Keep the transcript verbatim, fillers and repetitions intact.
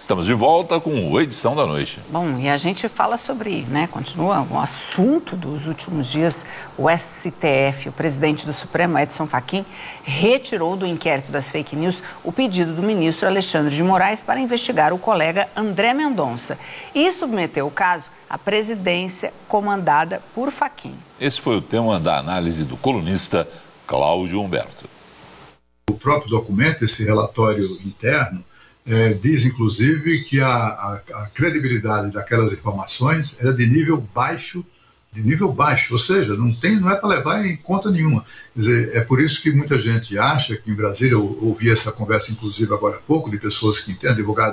Estamos de volta com o Edição da Noite. Bom, e a gente fala sobre, né, continua o assunto dos últimos dias, o S T F, o presidente do Supremo, Edson Fachin, retirou do inquérito das fake news o pedido do ministro Alexandre de Moraes para investigar o colega André Mendonça e submeteu o caso à presidência comandada por Fachin. Esse foi o tema da análise do colunista Cláudio Humberto. O próprio documento, esse relatório interno, É, diz, inclusive, que a, a, a credibilidade daquelas informações era de nível baixo, de nível baixo, ou seja, não, tem, não é para levar em conta nenhuma. Quer dizer, é por isso que muita gente acha que em Brasília, eu ouvi essa conversa, inclusive, agora há pouco, de pessoas que entendem, advogados